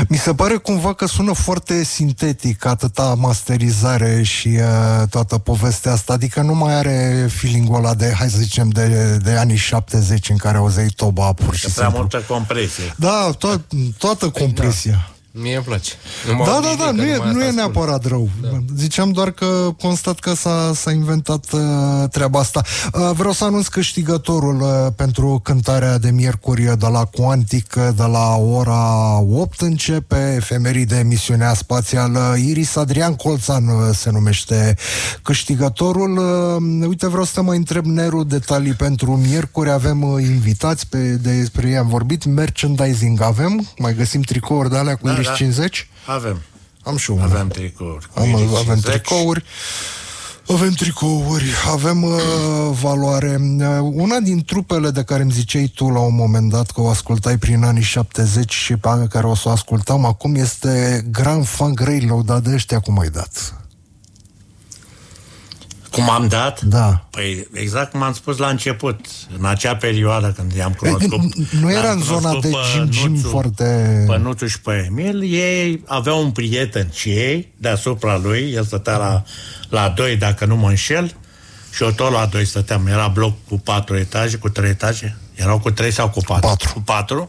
Mi se pare cumva că sună foarte sintetic atâta masterizare și toată povestea asta, adică nu mai are feeling-ul ăla de, hai să zicem, de anii 70 în care auzeai toba pur și simplu. Prea multă compresie. Da, toată compresia. Mie îmi place. Da, nu e neapărat rău. Da. Ziceam doar că constat că s-a inventat treaba asta. Vreau să anunț câștigătorul pentru cântarea de miercuri de la Quantic, de la ora 8 începe, efemeride, emisiunea spațială. Iris Adrian Colțan se numește câștigătorul. Uite, vreau să te mai întreb, Neru, detalii pentru miercuri. Avem invitați, despre ei am vorbit, merchandising avem, mai găsim tricouri de alea cu Iris 50? Avem. Am și una. Avem tricouri. Avem tricouri. Avem valoare. Una din trupele de care îmi ziceai tu la un moment dat că o ascultai prin anii 70 și pe care o să o ascultăm acum este Grand Funk Railroad, dar de ăștia cum ai dat? Cum am dat? Da. Păi exact cum am spus la început, în acea perioadă când i-am cunoscut. Nu era în zona de Jim foarte... Pe Nuțu și pe Emil, ei aveau un prieten și ei, deasupra lui, el stătea la 2, dacă nu mă înșel, și eu tot la 2 stăteam. Era bloc cu 4 etaje, cu 3 etaje. Erau cu 3 sau cu 4? 4. Cu 4.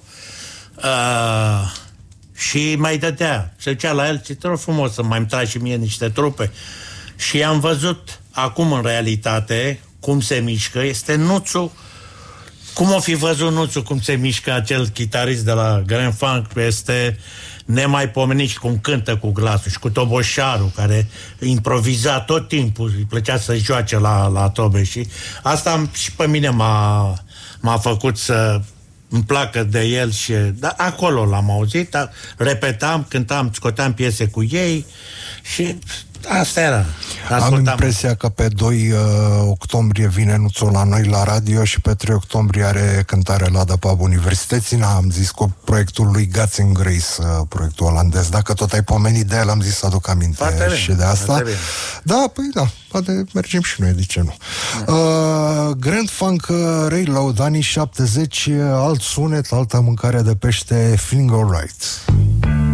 Și mai dădea. Se ducea la el, ce te rog frumos să mai-mi tragi și mie niște trupe. Și am văzut acum în realitate cum se mișcă. Este Nuțu. Cum o fi văzut Nuțu cum se mișcă acel chitarist de la Grand Funk? Este nemaipomenit și cum cântă cu glasul și cu toboșarul care improviza tot timpul, îi plăcea să joace la tobe și asta și pe mine m-a făcut să îmi placă de el și acolo l-am auzit, repetam, cântam, scoteam piese cu ei și asta era. Am impresia că pe 2 octombrie vine Nuțu la noi la radio și pe 3 octombrie are cântare la The Pub Universității. Am zis cu proiectul lui Guts and Grace, proiectul olandez. Dacă tot ai pomenit de el, am zis să aduc aminte și de asta. Da, păi da, poate mergem și noi, de ce nu? Grand Funk Railroad, anii 70, alt sunet, altă mâncare de pește, Feeling Alright.